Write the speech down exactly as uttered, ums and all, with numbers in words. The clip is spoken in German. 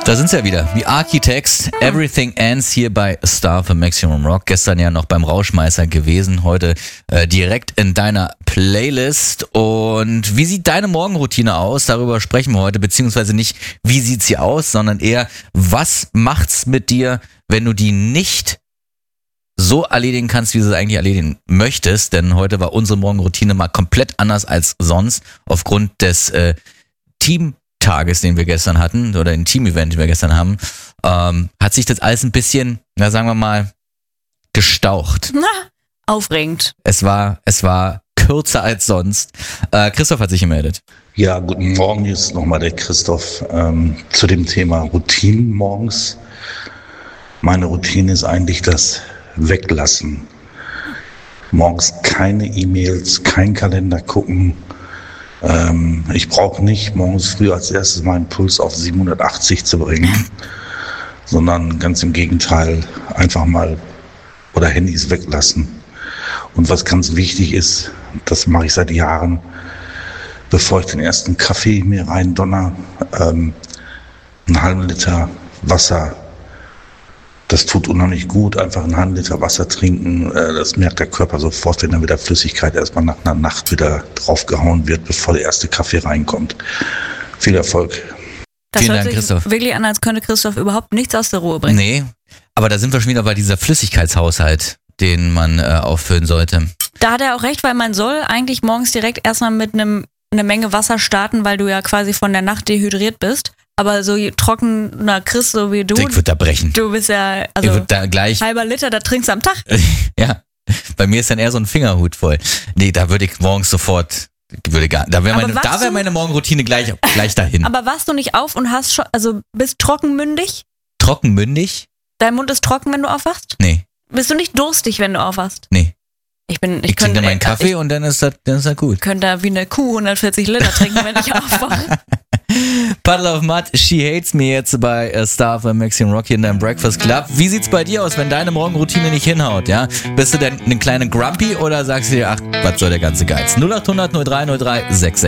Da sind sie ja wieder. The Architects, Everything Ends hier bei Star für Maximum Rock. Gestern ja noch beim Rauschmeißer gewesen, heute äh, direkt in deiner Playlist. Und wie sieht deine Morgenroutine aus? Darüber sprechen wir heute, beziehungsweise nicht, wie sieht sie aus, sondern eher, was macht's mit dir, wenn du die nicht so erledigen kannst, wie du es eigentlich erledigen möchtest? Denn heute war unsere Morgenroutine mal komplett anders als sonst, aufgrund des äh, Team Tages, den wir gestern hatten, oder ein Team-Event, den wir gestern haben, ähm, hat sich das alles ein bisschen, na sagen wir mal, gestaucht. Na, aufregend. Es war, es war kürzer als sonst. Äh, Christoph hat sich gemeldet. Ja, guten Morgen, hier ist nochmal der Christoph ähm, zu dem Thema Routinen morgens. Meine Routine ist eigentlich das Weglassen. Morgens keine E-Mails, kein Kalender gucken. Ähm, ich brauche nicht morgens früh als erstes meinen Puls auf siebenhundertachtzig zu bringen, sondern ganz im Gegenteil, einfach mal oder Handys weglassen. Und was ganz wichtig ist, das mache ich seit Jahren, bevor ich den ersten Kaffee mir rein donner, ähm, einen halben Liter Wasser. Das tut unheimlich gut, einfach einen halben Liter Wasser trinken. Das merkt der Körper sofort, wenn dann wieder Flüssigkeit erstmal nach einer Nacht wieder draufgehauen wird, bevor der erste Kaffee reinkommt. Viel Erfolg. Das Vielen hört Dank, sich Christoph. wirklich an, als könnte Christoph überhaupt nichts aus der Ruhe bringen. Nee, aber da sind wir schon wieder bei dieser Flüssigkeitshaushalt, den man äh, auffüllen sollte. Da hat er auch recht, weil man soll eigentlich morgens direkt erstmal mit einem eine Menge Wasser starten, weil du ja quasi von der Nacht dehydriert bist. Aber so trockener Chris, so wie du, Ich würde da brechen. du bist ja, Ich also würde da gleich, halber Liter, da trinkst du am Tag. ja, bei mir ist dann eher so ein Fingerhut voll. Nee, da würde ich morgens sofort, würde gar, da wäre Aber meine, wachst da wäre du- meine Morgenroutine gleich, gleich dahin. Aber wachst du nicht auf und hast schon, also bist trockenmündig? Trockenmündig? Dein Mund ist trocken, wenn du aufwachst? Nee, Bist du nicht durstig, wenn du aufwachst? nee. Ich bin, ich, Ich trinke könnte, meinen Kaffee ich und dann ist das, dann ist das gut. könnte da wie eine Kuh hundertvierzig Liter trinken, wenn ich aufwache. Puddle of Mud, She Hates Me jetzt bei äh, Star für Maximum Rock hier in deinem Breakfast Club. Wie sieht's bei dir aus, wenn deine Morgenroutine nicht hinhaut, ja? Bist du denn eine kleine Grumpy oder sagst du dir, ach, was soll der ganze Geiz? null acht hundert null drei null drei sechs sechs